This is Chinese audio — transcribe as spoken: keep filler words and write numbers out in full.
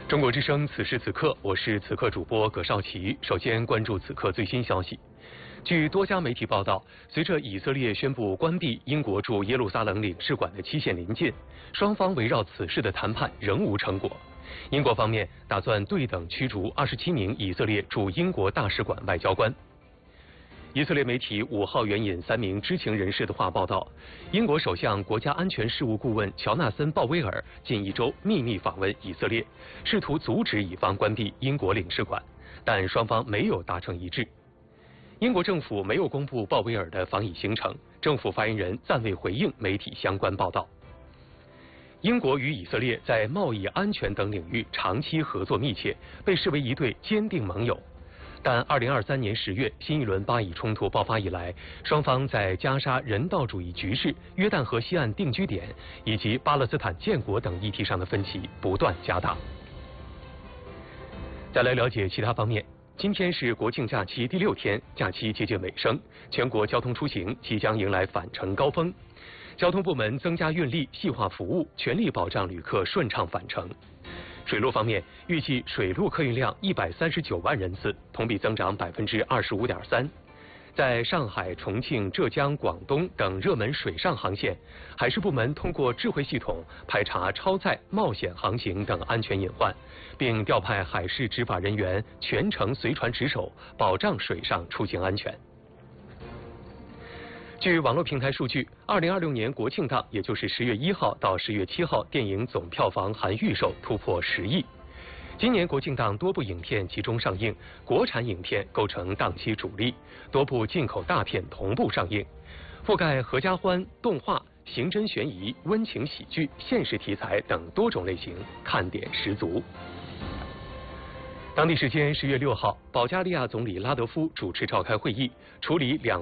中国之声，此时此刻，我是此刻主播葛绍奇。首先关注此刻最新消息。据多家媒体报道，随着以色列宣布关闭英国驻耶路撒冷领事馆的期限临近，双方围绕此事的谈判仍无成果。英国方面打算对等驱逐二十七名以色列驻英国大使馆外交官。以色列媒体五号援引三名知情人士的话报道，英国首相国家安全事务顾问乔纳森·鲍威尔近一周秘密访问以色列，试图阻止以方关闭英国领事馆，但双方没有达成一致。英国政府没有公布鲍威尔的访以行程，政府发言人暂未回应媒体相关报道。英国与以色列在贸易、安全等领域长期合作密切，被视为一对坚定盟友。但二零二三年十月新一轮巴以冲突爆发以来，双方在加沙人道主义局势、约旦河西岸定居点以及巴勒斯坦建国等议题上的分歧不断加大。再来了解其他方面。今天是国庆假期第六天，假期接近尾声，全国交通出行即将迎来返程高峰。交通部门增加运力，细化服务，全力保障旅客顺畅返程。水路方面，预计水路客运量一百三十九万人次，同比增长百分之二十五点三。在上海、重庆、浙江、广东等热门水上航线，海事部门通过智慧系统排查超载、冒险航行等安全隐患，并调派海事执法人员全程随船值守，保障水上出行安全。据网络平台数据，二零二六年国庆档，也就是十月一号到十月七号，电影总票房含预售突破十亿。今年国庆档多部影片集中上映，国产影片构成档期主力，多部进口大片同步上映，覆盖合家欢、动画、刑侦悬疑、温情喜剧、现实题材等多种类型，看点十足。当地时间十月六号，保加利亚总理拉德夫主持召开会议，处理两